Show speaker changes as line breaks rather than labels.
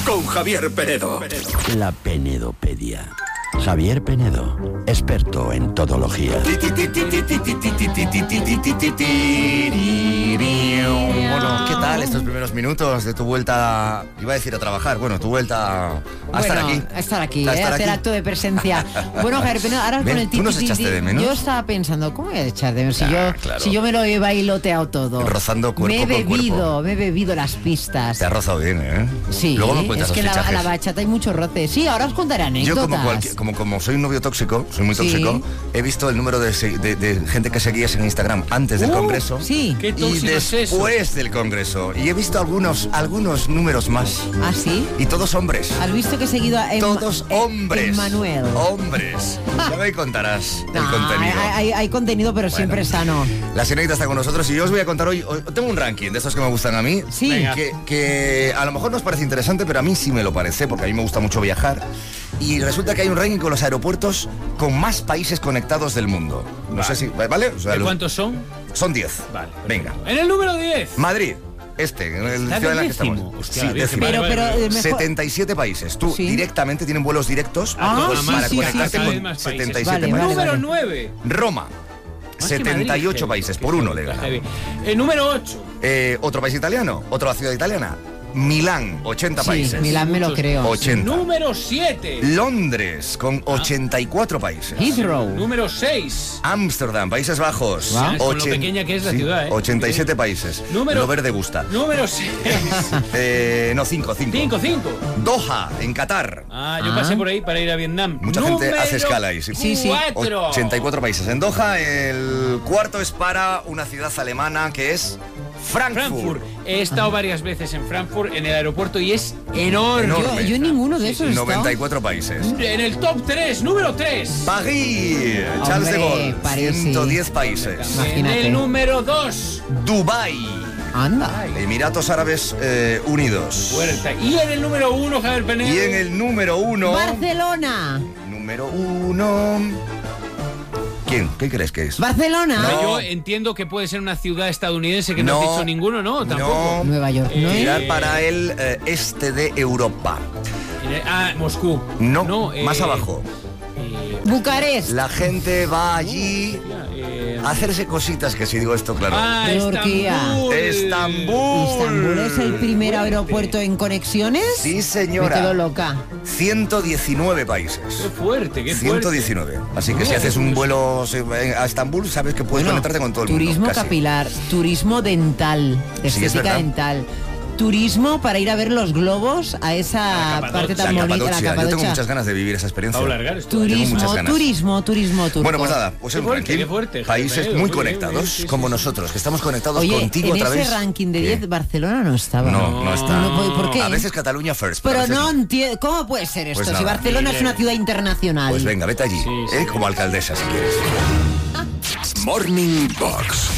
con Javier Penedo.
La Penedopedia. Javier Penedo, experto en todología.
Bueno, ¿qué tal estos primeros minutos de tu vuelta? Iba a decir a trabajar, bueno, tu vuelta a estar aquí.
A estar aquí, hacer acto de presencia. Bueno, Javier Penedo, ahora con el
¿tú nos echaste de menos?
Yo estaba pensando, ¿cómo voy a echar de menos?
Claro.
Si yo me lo he bailoteado todo.
Rozando cuerpo con cuerpo.
Me he bebido las pistas.
Te has rozado bien, ¿eh?
Sí,
luego me cuentas
es que
los fichajes.
la bachata hay mucho roce. Sí, ahora os contaré anécdotas.
Yo como soy un novio tóxico, soy muy tóxico, he visto el número de gente que seguías en Instagram antes del Congreso
sí.
y después del Congreso. Y he visto algunos números más.
¿Ah, sí?
Y todos hombres.
¿Has visto que he seguido a
todos hombres.
Manuel?
Hombres. Ya me contarás el contenido.
Hay contenido, pero siempre sano.
La señorita está con nosotros y yo os voy a contar hoy. Tengo un ranking de estos que me gustan a mí.
Sí.
Que a lo mejor nos parece interesante, pero a mí sí me lo parece, porque a mí me gusta mucho viajar. Y resulta que hay un ranking con los aeropuertos con más países conectados del mundo. No sé si... ¿Vale? O sea,
¿De cuántos son?
Son 10.
Vale.
Venga.
En el número 10.
Madrid. En el ciudad en la que estamos.
Hostia,
sí, décimo.
Pero mejor...
77 países. Tú directamente tienen vuelos directos para conectarte con 77 países.
Número 9.
Roma. 78 países, por uno le gana.
El número 8.
Otro país italiano, otra ciudad italiana. Milán, 80 países.
Milán me lo creo.
80.
Número 7.
Londres, con 84 países.
Heathrow.
Número 6.
Ámsterdam, Países Bajos.
Con lo pequeña que es la ciudad,
87 países. Lo verde gusta.
Número 6.
No, 5.
5.
Doha, en Qatar.
Yo pasé por ahí para ir a Vietnam.
Mucha gente hace escala ahí.
Sí.
84 países. En Doha, el cuarto es para una ciudad alemana que es Frankfurt.
He estado varias veces en Frankfurt, en el aeropuerto, y es enorme.
Yo en ninguno de esos he estado.
94 países.
En el top 3, número 3.
París, Charles de Gaulle,
París,
110 países.
Imagínate.
En el número 2.
Dubái.
Anda.
Emiratos Árabes Unidos.
Fuerte. Y en el número 1, Javier Penedo.
Y en el número 1...
Barcelona.
Número 1... ¿Quién? ¿Qué crees que es?
Barcelona.
No.
Yo entiendo que puede ser una ciudad estadounidense que no has dicho ninguno, ¿no? Tampoco.
Nueva York.
Mirar para el este de Europa.
Moscú.
No, más abajo.
Bucarest.
La gente va allí a hacerse cositas, que si digo esto, claro.
Turquía.
Estambul
es el primer aeropuerto en conexiones.
Sí, señora.
Me quedo loca.
119 países.
Qué fuerte.
119. Así que si haces un vuelo a Estambul, sabes que puedes conectarte con todo el mundo.
Turismo capilar, turismo dental, estética dental. Turismo para ir a ver los globos a esa parte tan bonita, la Capadocia.
Yo tengo muchas ganas de vivir esa experiencia.
Turismo turco.
Bueno, pues nada, pues un ranking. Países muy conectados, como nosotros, que estamos conectados contigo a través.
En ese ranking de 10, Barcelona no estaba.
No está.
¿Por qué?
A veces Cataluña first.
Pero no entiendo. ¿Cómo puede ser esto?
Pues
si Barcelona es una ciudad internacional.
Pues venga, vete allí, como alcaldesa si quieres.
Morning Box.